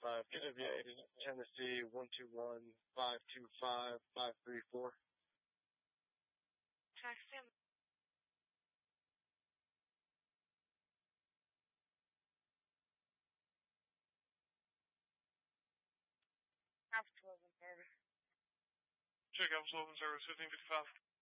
Tennessee 121-525-534. Taxi. Alpha 12 service. Check Alpha 12 service 1555.